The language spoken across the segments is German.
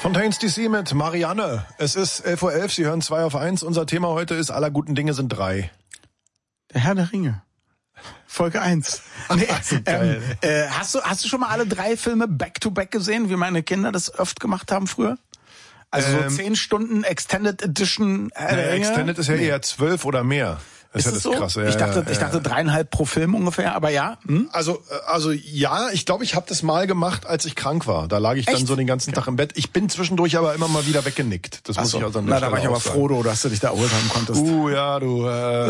Fontaines DC mit Marianne. Es ist 11:11 Uhr, Sie hören 2 auf 1. Unser Thema heute ist, aller guten Dinge sind 3. Der Herr der Ringe. Folge 1. Nee, hast du schon mal alle 3 Filme back-to-back gesehen, wie meine Kinder das oft gemacht haben früher? Also so 10 Stunden Extended Edition Herr der Ringe? Extended ist ja eher 12 oder mehr. Das ist ja das so? Krasse. Ich dachte 3,5 pro Film ungefähr, aber ja. Also ja, ich glaube, ich habe das mal gemacht, als ich krank war. Da lag ich dann so den ganzen Tag im Bett. Ich bin zwischendurch aber immer mal wieder weggenickt. Das muss ich also an der Na, Stelle da war ich aber froh, dass du dich da erholt haben konntest. Ja, du.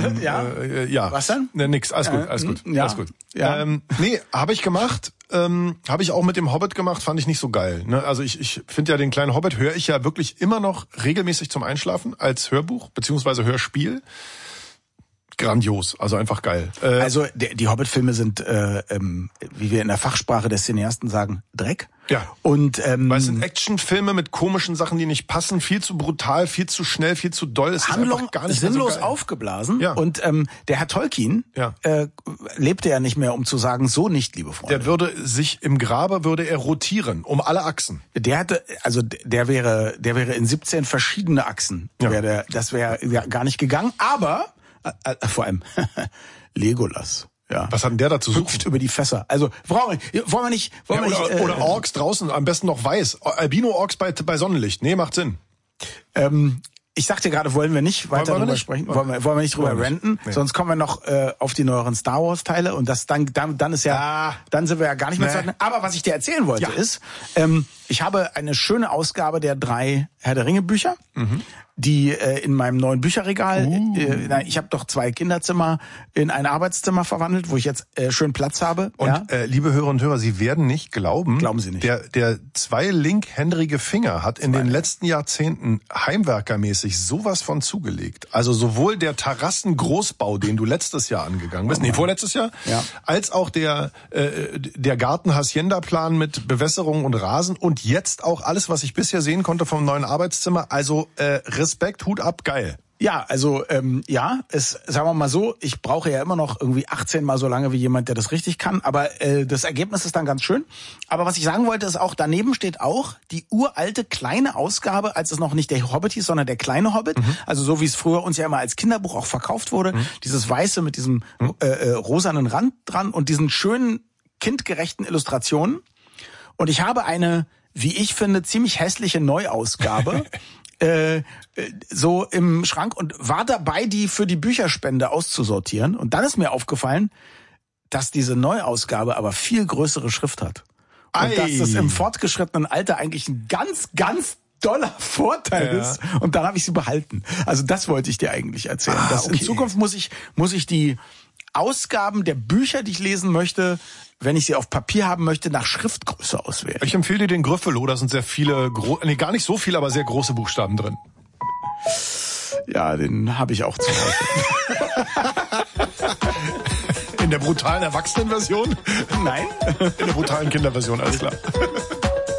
Ja. Was denn? Ne, nix. Alles gut. Ja. Alles gut. Ja. Nee, habe ich gemacht. Habe ich auch mit dem Hobbit gemacht, fand ich nicht so geil. Ne? Also ich finde ja den kleinen Hobbit höre ich ja wirklich immer noch regelmäßig zum Einschlafen als Hörbuch beziehungsweise Hörspiel. Grandios, also einfach geil. Also die Hobbit-Filme sind, wie wir in der Fachsprache des Cineasten sagen, Dreck. Ja. Und weil es sind Actionfilme mit komischen Sachen, die nicht passen, viel zu brutal, viel zu schnell, viel zu doll. Es Handlung ist gar nicht sinnlos so geil. Aufgeblasen. Ja. Und der Herr Tolkien lebte ja nicht mehr, um zu sagen, so nicht, liebe Freunde. Der würde sich im Grabe rotieren um alle Achsen. Der wäre in 17 verschiedene Achsen. Ja. Das wäre ja gar nicht gegangen. Aber vor allem Legolas. Ja. Was hat denn der dazu suchen? Hüpft über die Fässer. Also wollen wir nicht. Oder Orks draußen, am besten noch weiß. Albino-Orks bei Sonnenlicht. Nee, macht Sinn. Ich sagte gerade, wollen wir nicht weiter drüber sprechen. Wollen wir nicht drüber ranten. Nee. Sonst kommen wir noch auf die neueren Star Wars Teile und das dann ist ja, dann sind wir ja gar nicht mehr zu halten. Aber was ich dir erzählen wollte ist, ich habe eine schöne Ausgabe der 3 Herr der Ringe Bücher. Die in meinem neuen Bücherregal, ich habe doch 2 Kinderzimmer in ein Arbeitszimmer verwandelt, wo ich jetzt schön Platz habe. Und liebe Hörer und Hörer, Sie werden nicht glauben. Glauben Sie nicht. Der 2 linkhändige Finger hat in den letzten Jahrzehnten heimwerkermäßig sowas von zugelegt. Also sowohl der Terrassengroßbau, den du letztes Jahr angegangen bist, vorletztes Jahr, als auch der Garten-Hacienda-Plan mit Bewässerung und Rasen und jetzt auch alles, was ich bisher sehen konnte vom neuen Arbeitszimmer. Also Respekt, Hut ab, geil. Ja, also sagen wir mal so, ich brauche ja immer noch irgendwie 18 Mal so lange wie jemand, der das richtig kann, aber das Ergebnis ist dann ganz schön. Aber was ich sagen wollte, ist auch, daneben steht auch die uralte kleine Ausgabe, als es noch nicht der Hobbit hieß, sondern der kleine Hobbit. Also so wie es früher uns ja immer als Kinderbuch auch verkauft wurde. Dieses Weiße mit diesem rosanen Rand dran und diesen schönen kindgerechten Illustrationen. Und ich habe eine, wie ich finde, ziemlich hässliche Neuausgabe so im Schrank und war dabei, die für die Bücherspende auszusortieren. Und dann ist mir aufgefallen, dass diese Neuausgabe aber viel größere Schrift hat. Und dass das im fortgeschrittenen Alter eigentlich ein ganz, ganz doller Vorteil ist. Und dann habe ich sie behalten. Also das wollte ich dir eigentlich erzählen. In Zukunft muss ich die Ausgaben der Bücher, die ich lesen möchte, wenn ich sie auf Papier haben möchte, nach Schriftgröße auswählen. Ich empfehle dir den Gryffalo, da sind sehr viele, gar nicht so viele, aber sehr große Buchstaben drin. Ja, den habe ich auch zu Hause. In der brutalen Erwachsenenversion? Nein. In der brutalen Kinderversion, alles klar.